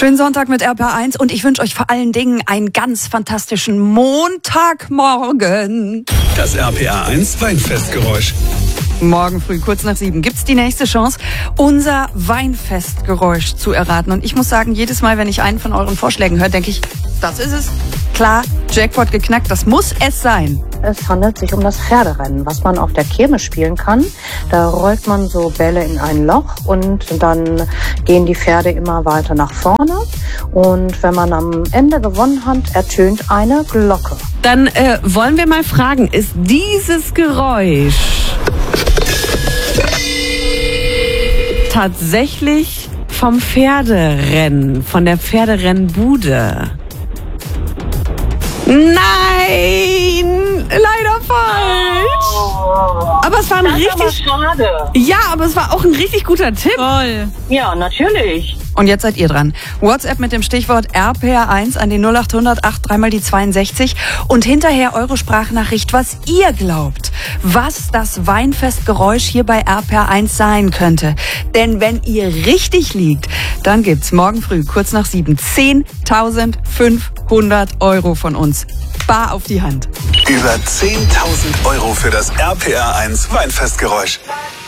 Schönen Sonntag mit RPA1 und ich wünsche euch vor allen Dingen einen ganz fantastischen Montagmorgen. Das RPA1 Weinfestgeräusch. Morgen früh, kurz nach 7, gibt's die nächste Chance, unser Weinfestgeräusch zu erraten. Und ich muss sagen, jedes Mal, wenn ich einen von euren Vorschlägen höre, denke ich, das ist es. Klar, Jackpot geknackt, das muss es sein. Es handelt sich um das Pferderennen, was man auf der Kirmes spielen kann. Da rollt man so Bälle in ein Loch und dann gehen die Pferde immer weiter nach vorne. Und wenn man am Ende gewonnen hat, ertönt eine Glocke. Dann wollen wir mal fragen, ist dieses Geräusch tatsächlich vom Pferderennen, von der Pferderennbude? Nein, leider falsch. Aber es war ein richtig schade. Ja, aber es war auch ein richtig guter Tipp. Toll. Ja, natürlich. Und jetzt seid ihr dran. WhatsApp mit dem Stichwort RPR1 an die 0800 83 mal die 62 und hinterher eure Sprachnachricht, was ihr glaubt, was das Weinfestgeräusch hier bei RPR1 sein könnte. Denn wenn ihr richtig liegt, dann gibt's morgen früh, kurz nach 7, 10.500 Euro von uns. Bar auf die Hand. Über 10.000 Euro für das RPA1 Weinfestgeräusch.